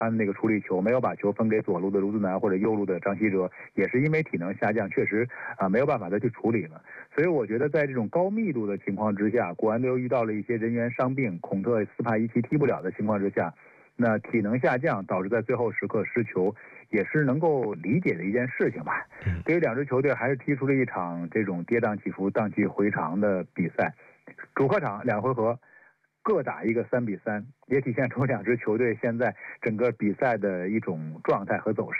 那个处理球，没有把球分给左路的卢子南或者右路的张稀哲，也是因为体能下降，确实没有办法再去处理了。所以我觉得在这种高密度的情况之下，国安队又遇到了一些人员伤病，孔特、斯帕伊奇踢不了的情况之下，那体能下降导致在最后时刻失球，也是能够理解的一件事情吧。对于两支球队还是踢出了一场这种跌宕起伏、荡气回肠的比赛。主客场2回合各打一个3-3，也体现出两支球队现在整个比赛的一种状态和走